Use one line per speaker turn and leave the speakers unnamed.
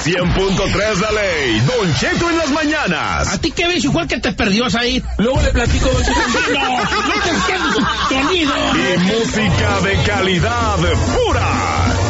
100.3 La Ley, Don Cheto en las mañanas.
¿A ti qué ves, igual que te perdió ahí?
Luego le platico, Don Cheto.
No te entiendo su sonido.
Y música de calidad pura.